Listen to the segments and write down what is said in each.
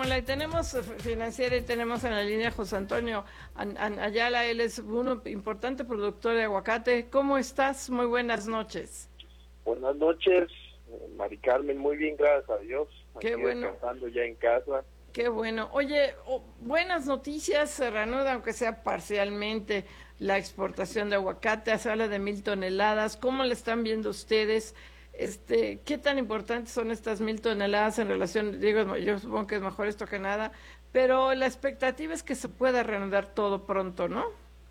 Rómola, y tenemos financiera y tenemos en la línea José Antonio Ayala, él es un importante productor de aguacate. ¿Cómo estás? Muy buenas noches. Buenas noches, Mari Carmen, muy bien, gracias a Dios. Qué bueno. Descansando ya en casa. Qué bueno. Oye, buenas noticias, se reanuda, aunque sea parcialmente, la exportación de aguacate. Se habla de 1,000 toneladas. ¿Cómo le están viendo ustedes? ¿Qué tan importantes son estas 1,000 toneladas en relación? Digo, yo supongo que es mejor esto que nada, pero la expectativa es que se pueda reanudar todo pronto, ¿no?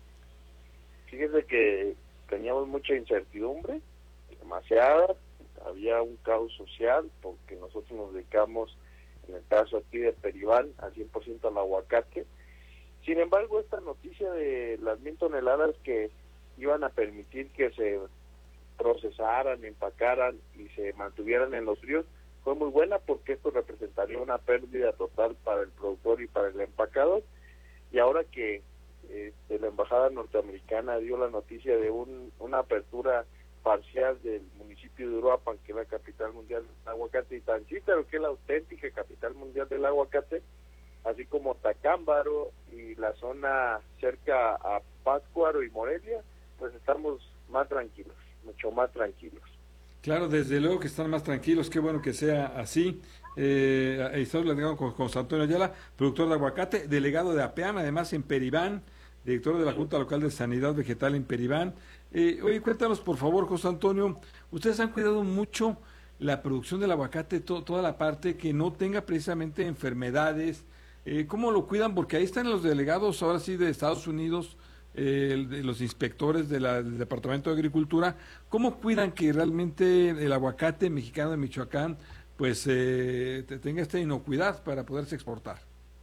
Fíjese que teníamos mucha incertidumbre, demasiada. Había un caos social porque nosotros nos dedicamos, en el caso aquí de Peribán, al 100% al aguacate. Sin embargo, esta noticia de las 1,000 toneladas que iban a permitir que se procesaran, empacaran y se mantuvieran en los ríos fue muy buena, porque esto representaría una pérdida total para el productor y para el empacador. Y ahora que la embajada norteamericana dio la noticia de una apertura parcial del municipio de Uruapan, que es la capital mundial del aguacate, y Tancítaro, que es la auténtica capital mundial del aguacate, así como Tacámbaro y la zona cerca a Pátzcuaro y Morelia, pues estamos más tranquilos, mucho más tranquilos. Claro, desde luego que están más tranquilos, qué bueno que sea así. Estamos platicando con José Antonio Ayala, productor de aguacate, delegado de APEAM, además en Peribán, director de la Junta Local de Sanidad Vegetal en Peribán. Oye, cuéntanos por favor, José Antonio, ustedes han cuidado mucho la producción del aguacate, toda la parte que no tenga precisamente enfermedades. ¿Cómo lo cuidan? Porque ahí están los delegados, ahora sí, de Estados Unidos, los inspectores del Departamento de Agricultura. ¿Cómo cuidan que realmente el aguacate mexicano de Michoacán pues tenga esta inocuidad para poderse exportar?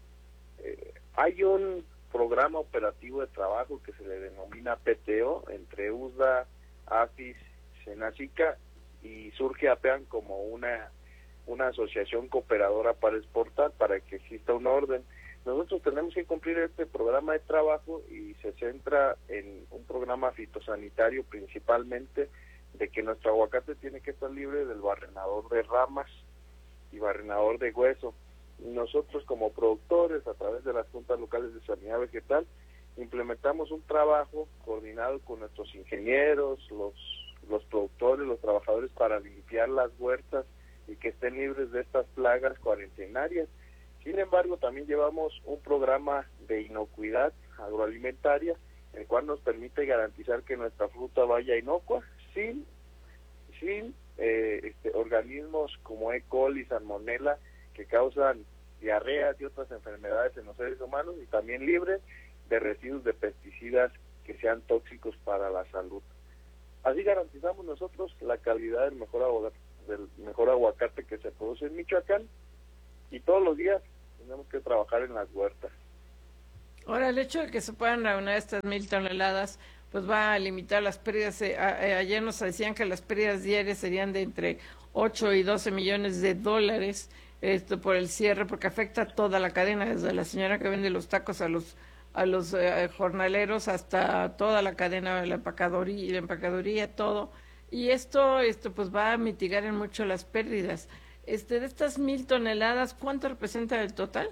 Hay un programa operativo de trabajo que se le denomina PTO entre USDA, AFIS, Senacica, y surge APEAN como una asociación cooperadora para exportar, para que exista un orden. Nosotros tenemos que cumplir este programa de trabajo y se centra en un programa fitosanitario principalmente, de que nuestro aguacate tiene que estar libre del barrenador de ramas y barrenador de hueso. Nosotros como productores, a través de las juntas locales de sanidad vegetal, implementamos un trabajo coordinado con nuestros ingenieros, los productores, los trabajadores, para limpiar las huertas y que estén libres de estas plagas cuarentenarias. Sin embargo, también llevamos un programa de inocuidad agroalimentaria, el cual nos permite garantizar que nuestra fruta vaya inocua, sin organismos como E. coli, salmonela, que causan diarreas y otras enfermedades en los seres humanos, y también libre de residuos de pesticidas que sean tóxicos para la salud. Así garantizamos nosotros la calidad del mejor aguacate que se produce en Michoacán, y todos los días tenemos que trabajar en las huertas. Ahora, el hecho de que se puedan reunir estas 1,000 toneladas, pues va a limitar las pérdidas. Ayer nos decían que las pérdidas diarias serían de entre 8 y 12 millones de dólares, por el cierre, porque afecta a toda la cadena, desde la señora que vende los tacos a los jornaleros hasta toda la cadena, la empacadoría, todo. Y esto pues va a mitigar en mucho las pérdidas. De estas 1,000 toneladas, ¿cuánto representa el total?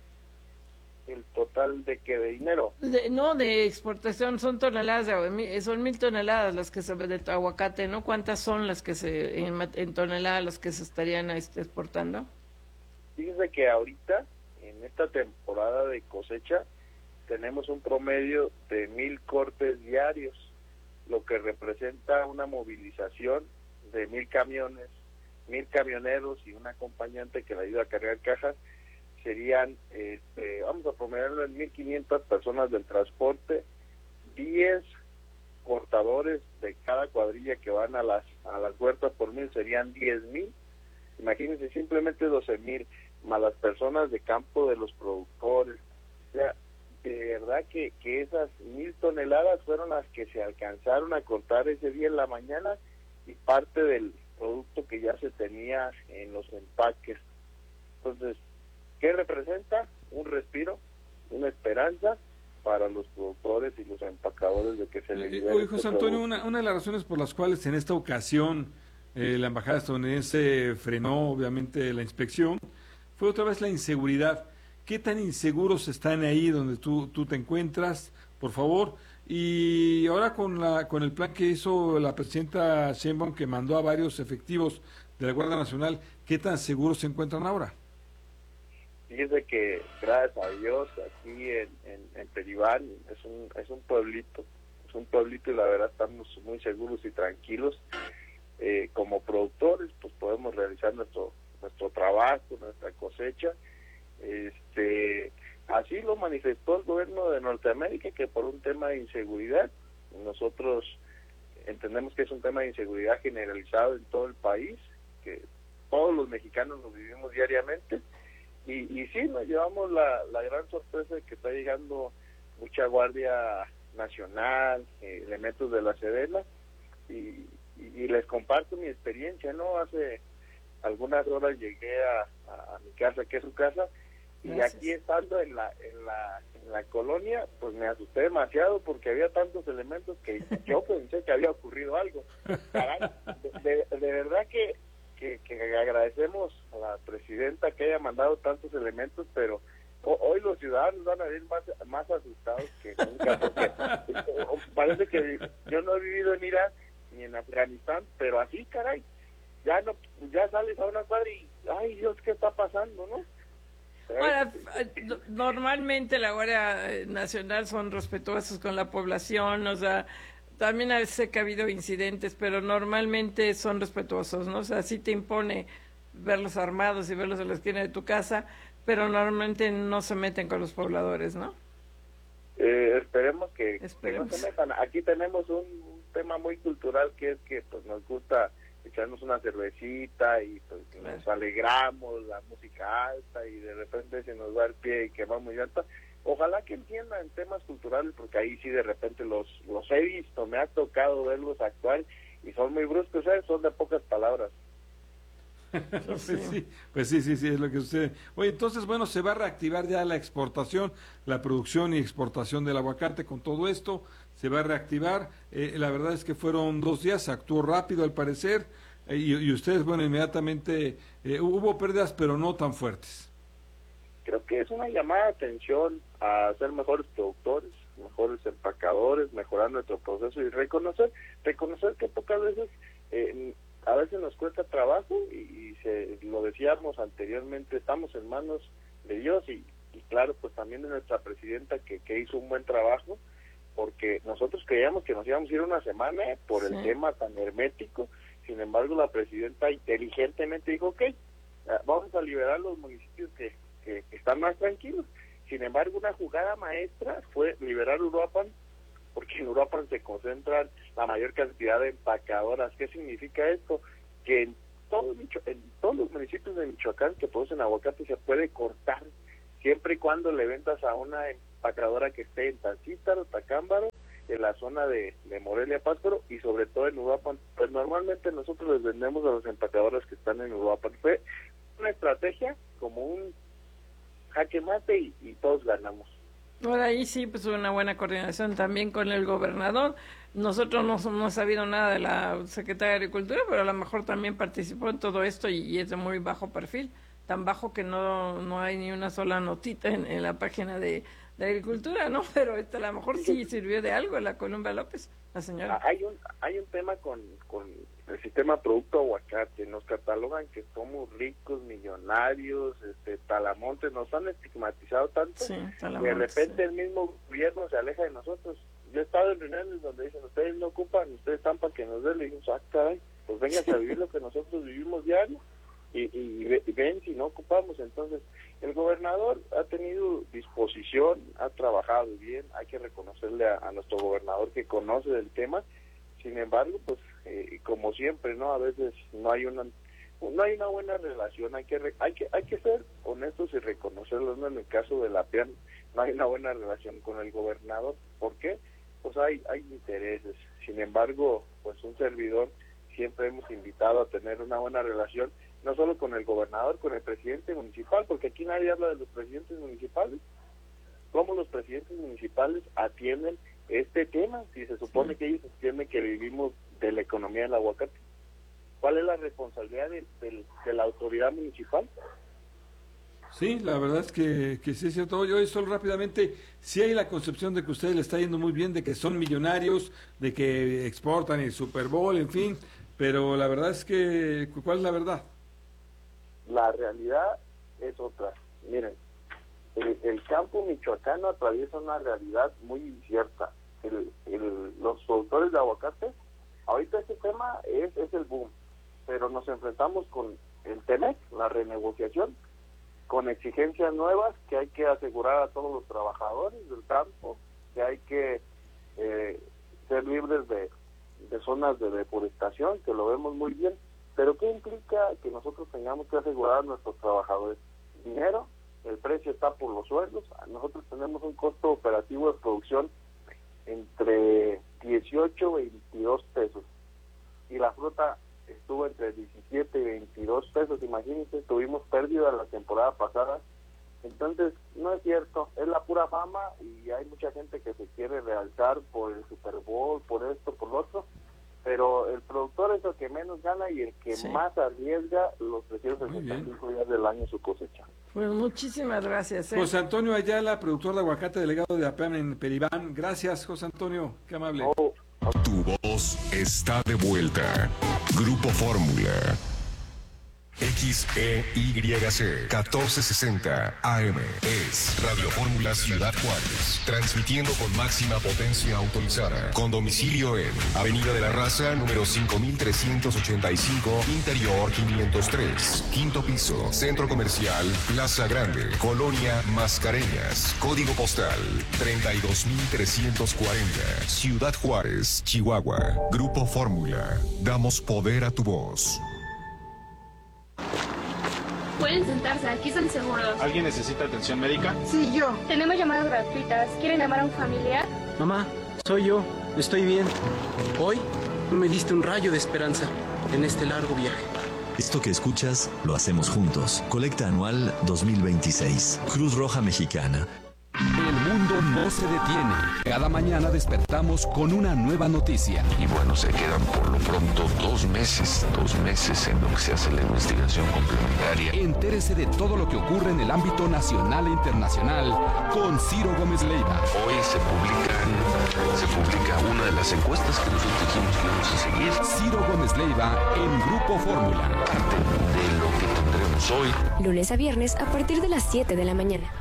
¿El total de qué? ¿De dinero? No, de exportación, son toneladas, son 1,000 toneladas las que se ve de aguacate, ¿no? ¿Cuántas son las que en toneladas las que se estarían exportando? Fíjese que ahorita, en esta temporada de cosecha, tenemos un promedio de 1,000 cortes diarios, lo que representa una movilización de 1,000 camiones, 1,000 camioneros y un acompañante que le ayuda a cargar cajas. Serían, vamos a promediarlo en 1,500 personas del transporte, 10 cortadores de cada cuadrilla que van a las huertas por 1,000, serían 10,000. Imagínense, simplemente 12,000, más las personas de campo de los productores. O sea, de verdad que esas 1,000 toneladas fueron las que se alcanzaron a cortar ese día en la mañana, y parte del producto que ya se tenía en los empaques. Entonces, ¿qué representa? Un respiro, una esperanza para los productores y los empacadores de que se les libere. Oye, José Antonio, una de las razones por las cuales en esta ocasión la embajada estadounidense frenó obviamente la inspección fue otra vez la inseguridad. ¿Qué tan inseguros están ahí donde tú te encuentras, por favor? Y ahora con el plan que hizo la presidenta Sheinbaum, que mandó a varios efectivos de la Guardia Nacional, ¿qué tan seguros se encuentran ahora? Fíjese que, gracias a Dios, aquí en Peribán es un pueblito y la verdad estamos muy seguros y tranquilos. Como productores, pues podemos realizar nuestro trabajo, nuestra cosecha. Así lo manifestó el gobierno de Norteamérica, que por un tema de inseguridad, nosotros entendemos que es un tema de inseguridad generalizado en todo el país, que todos los mexicanos lo vivimos diariamente, y sí, nos llevamos la gran sorpresa de que está llegando mucha Guardia Nacional, elementos de la Sedena, y les comparto mi experiencia, ¿no? Hace algunas horas llegué a mi casa, que es su casa, y gracias. Aquí estando en la colonia, pues me asusté demasiado porque había tantos elementos que yo pensé que había ocurrido algo. Caray, de verdad que agradecemos a la presidenta que haya mandado tantos elementos, pero hoy los ciudadanos van a ir más asustados que nunca, porque parece que yo no he vivido en Irak ni en Afganistán, pero así, caray, ya sales a una cuadra y, ay Dios, ¿qué está pasando, no? Ahora, normalmente la Guardia Nacional son respetuosos con la población, o sea, también a veces sé que ha habido incidentes, pero normalmente son respetuosos, ¿no? O sea, sí te impone verlos armados y verlos en la esquina de tu casa, pero normalmente no se meten con los pobladores, ¿no? Esperemos que no se metan. Aquí tenemos un tema muy cultural que es que pues nos gusta echarnos una cervecita y pues nos alegramos, la música alta y de repente se nos va el pie y que va muy alta. Ojalá que entiendan temas culturales, porque ahí sí de repente los he visto, me ha tocado verlos actuar y son muy bruscos, ¿sabes? Son de pocas palabras. Pues sí, es lo que sucede. Oye, entonces, bueno, se va a reactivar ya la exportación, la producción y exportación del aguacate con todo esto, se va a reactivar. La verdad es que fueron 2 días, se actuó rápido al parecer, y ustedes, bueno, inmediatamente hubo pérdidas, pero no tan fuertes. Creo que es una llamada de atención a ser mejores productores, mejores empacadores, mejorar nuestro proceso y reconocer que pocas veces a veces nos cuesta trabajo y lo decíamos anteriormente, estamos en manos de Dios y claro, pues también de nuestra presidenta que hizo un buen trabajo, porque nosotros creíamos que nos íbamos a ir una semana por el tema tan hermético. Sin embargo, la presidenta inteligentemente dijo, ok, vamos a liberar los municipios que están más tranquilos. Sin embargo, una jugada maestra fue liberar Uruapan, porque en Uruapan se concentran la mayor cantidad de empacadoras. ¿Qué significa esto? Que en todos los municipios de Michoacán que producen aguacate se puede cortar, siempre y cuando le vendas a una empacadora que esté en Tancítaro, Tacámbaro, en la zona de Morelia, Pátzcuaro y sobre todo en Uruapan. Pues normalmente nosotros les vendemos a las empacadoras que están en Uruapan. Fue una estrategia como un jaque mate y todos ganamos. Por ahí sí, pues una buena coordinación también con el gobernador. Nosotros no hemos sabido nada de la secretaria de Agricultura, pero a lo mejor también participó en todo esto y es de muy bajo perfil, tan bajo que no hay ni una sola notita en la página de Agricultura, ¿no? Pero a lo mejor sí sirvió de algo la Columba López, la señora. Hay un tema con el sistema producto aguacate, nos catalogan que somos ricos, millonarios, talamontes, nos han estigmatizado tanto, sí, que de repente el mismo gobierno se aleja de nosotros. Yo he estado en reuniones donde dicen, ustedes no ocupan, ustedes están para que nos den, le digo, caray, pues vengan a vivir lo que nosotros vivimos diario, y ven si no ocupamos. Entonces, el gobernador ha tenido disposición, ha trabajado bien, hay que reconocerle a nuestro gobernador que conoce del tema. Sin embargo, pues como siempre, no, a veces no hay una buena relación, hay que ser honestos y reconocerlo, ¿no? En el caso de la PIAN no hay una buena relación con el gobernador. ¿Por qué? Pues hay intereses. Sin embargo, pues un servidor siempre hemos invitado a tener una buena relación, no solo con el gobernador, con el presidente municipal, porque aquí nadie habla de los presidentes municipales. ¿Cómo los presidentes municipales atienden este tema? Si se supone que ellos entienden que vivimos de la economía del aguacate, ¿cuál es la responsabilidad de la autoridad municipal? Sí, la verdad es que sí es cierto. Yo solo rápidamente, sí hay la concepción de que a ustedes les está yendo muy bien, de que son millonarios, de que exportan el Super Bowl, en fin, pero la verdad es que, ¿cuál es la verdad? La realidad es otra. Miren, el campo michoacano atraviesa una realidad muy incierta. Los productores de aguacate, ahorita este tema es el boom, pero nos enfrentamos con el TEMEC, la renegociación, con exigencias nuevas que hay que asegurar a todos los trabajadores del campo, que hay que ser libres de zonas de deforestación, que lo vemos muy bien, pero ¿qué implica que nosotros tengamos que asegurar a nuestros trabajadores? Dinero, el precio está por los sueldos, nosotros tenemos un costo operativo de producción entre 18 y 22 pesos, y la fruta estuvo entre 17 y 22 pesos, imagínense, tuvimos pérdida la temporada pasada. Entonces, no es cierto, es la pura fama y hay mucha gente que se quiere realzar por el Super Bowl, por esto, por lo otro, pero el productor es el que menos gana y el que más arriesga los 365 días del año su cosecha. Pues muchísimas gracias. José Antonio Ayala, productor de aguacate, delegado de APEAM en Peribán. Gracias, José Antonio, qué amable. Tu voz está de vuelta. Grupo Fórmula. XEYC 1460 AM es Radio Fórmula Ciudad Juárez, transmitiendo con máxima potencia autorizada, con domicilio en Avenida de la Raza, número 5385, Interior 503, quinto piso, Centro Comercial Plaza Grande, Colonia Mascareñas, código postal 32340, Ciudad Juárez, Chihuahua. Grupo Fórmula, damos poder a tu voz. Pueden sentarse, aquí están seguros. ¿Alguien necesita atención médica? Sí, yo. Tenemos llamadas gratuitas. ¿Quieren llamar a un familiar? Mamá, soy yo. Estoy bien. Hoy me diste un rayo de esperanza en este largo viaje. Esto que escuchas lo hacemos juntos. Colecta anual 2026. Cruz Roja Mexicana. El mundo no se detiene. Cada mañana despertamos con una nueva noticia. Y bueno, se quedan por lo pronto 2 meses en lo que se hace la investigación complementaria. Entérese de todo lo que ocurre en el ámbito nacional e internacional con Ciro Gómez Leiva. Hoy se publica una de las encuestas que nosotros dijimos que íbamos a seguir. Ciro Gómez Leiva en Grupo Fórmula. Parte de lo que tendremos hoy. Lunes a viernes a partir de las 7 de la mañana.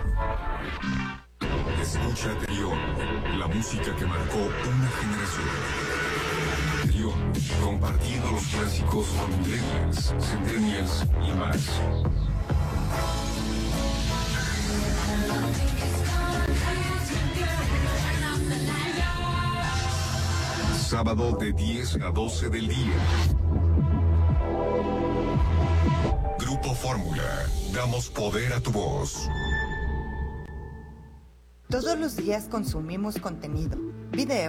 Escucha Trión, la música que marcó una generación. Trión, compartiendo los clásicos con millennials, centennials y más. Sábado de 10 a 12 del día. Grupo Fórmula, damos poder a tu voz. Todos los días consumimos contenido, video,